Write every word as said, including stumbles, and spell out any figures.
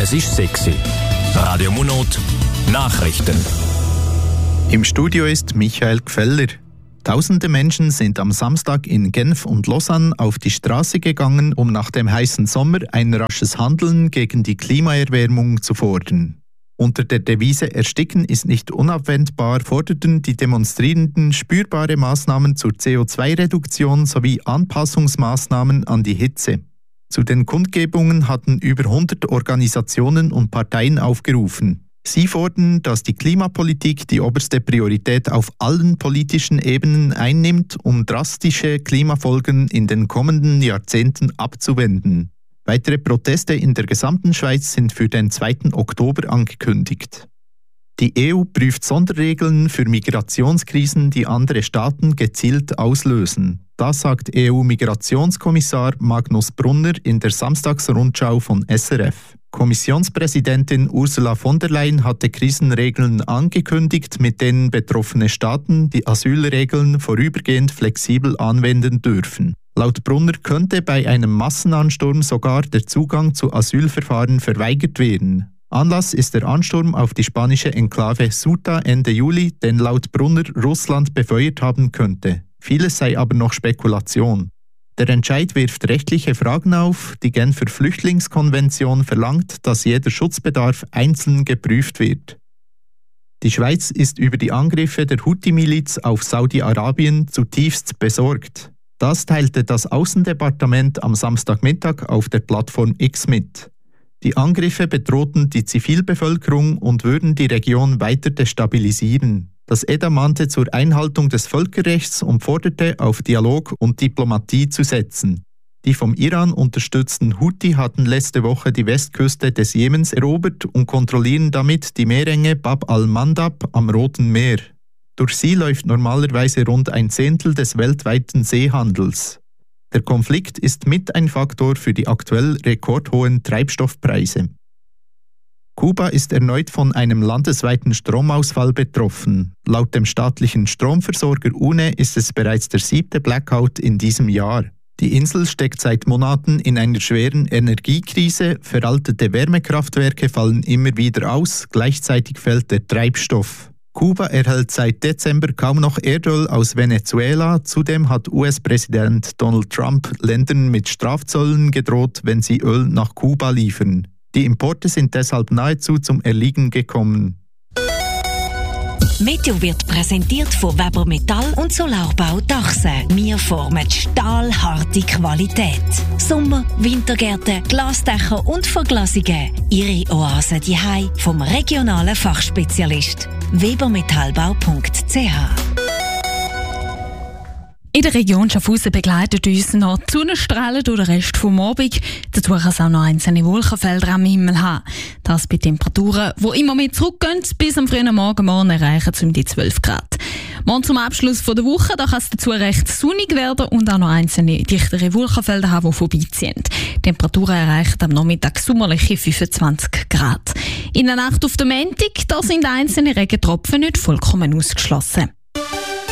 Es ist sechs Uhr. Radio Munot Nachrichten. Im Studio ist Michael Gfeller. Tausende Menschen sind am Samstag in Genf und Lausanne auf die Straße gegangen, um nach dem heißen Sommer ein rasches Handeln gegen die Klimaerwärmung zu fordern. Unter der Devise »Ersticken ist nicht unabwendbar« forderten die Demonstrierenden spürbare Maßnahmen zur C O zwei Reduktion sowie Anpassungsmaßnahmen an die Hitze. Zu den Kundgebungen hatten über hundert Organisationen und Parteien aufgerufen. Sie fordern, dass die Klimapolitik die oberste Priorität auf allen politischen Ebenen einnimmt, um drastische Klimafolgen in den kommenden Jahrzehnten abzuwenden. Weitere Proteste in der gesamten Schweiz sind für den zweiten Oktober angekündigt. Die E U prüft Sonderregeln für Migrationskrisen, die andere Staaten gezielt auslösen. Das sagt E U-Migrationskommissar Magnus Brunner in der Samstagsrundschau von S R F. Kommissionspräsidentin Ursula von der Leyen hatte Krisenregeln angekündigt, mit denen betroffene Staaten die Asylregeln vorübergehend flexibel anwenden dürfen. Laut Brunner könnte bei einem Massenansturm sogar der Zugang zu Asylverfahren verweigert werden. Anlass ist der Ansturm auf die spanische Enklave Ceuta Ende Juli, den laut Brunner Russland befeuert haben könnte. Vieles sei aber noch Spekulation. Der Entscheid wirft rechtliche Fragen auf. Die Genfer Flüchtlingskonvention verlangt, dass jeder Schutzbedarf einzeln geprüft wird. Die Schweiz ist über die Angriffe der Houthi-Miliz auf Saudi-Arabien zutiefst besorgt. Das teilte das Außendepartement am Samstagmittag auf der Plattform X mit. Die Angriffe bedrohten die Zivilbevölkerung und würden die Region weiter destabilisieren. Das E D A mahnte zur Einhaltung des Völkerrechts und forderte, auf Dialog und Diplomatie zu setzen. Die vom Iran unterstützten Houthi hatten letzte Woche die Westküste des Jemens erobert und kontrollieren damit die Meerenge Bab al-Mandab am Roten Meer. Durch sie läuft normalerweise rund ein Zehntel des weltweiten Seehandels. Der Konflikt ist mit ein Faktor für die aktuell rekordhohen Treibstoffpreise. Kuba ist erneut von einem landesweiten Stromausfall betroffen. Laut dem staatlichen Stromversorger U N E ist es bereits der siebte Blackout in diesem Jahr. Die Insel steckt seit Monaten in einer schweren Energiekrise, veraltete Wärmekraftwerke fallen immer wieder aus, gleichzeitig fällt der Treibstoff. Kuba erhält seit Dezember kaum noch Erdöl aus Venezuela, zudem hat U S-Präsident Donald Trump Ländern mit Strafzöllen gedroht, wenn sie Öl nach Kuba liefern. Die Importe sind deshalb nahezu zum Erliegen gekommen. Meteo wird präsentiert von Weber Metall und Solarbau Dachse. Wir formen stahlharte Qualität. Sommer-, Wintergärten, Glasdächer und Verglasungen. Ihre Oase daheim vom regionalen Fachspezialist. webermetallbau punkt c h. In der Region Schaffhausen begleitet uns noch die Sonnenstrahlen durch den Rest des Abends. Dazu kann es auch noch einzelne Wolkenfelder am Himmel haben. Das bei Temperaturen, die immer mehr zurückgehen, bis am frühen Morgen, morgen erreichen es um die zwölf Grad. Morgen zum Abschluss der Woche, da kann es dazu recht sonnig werden und auch noch einzelne dichtere Wolkenfelder haben, die vorbeiziehen. Die Temperaturen erreichen am Nachmittag sommerliche fünfundzwanzig Grad. In der Nacht auf den Montag, da sind einzelne Regentropfen nicht vollkommen ausgeschlossen.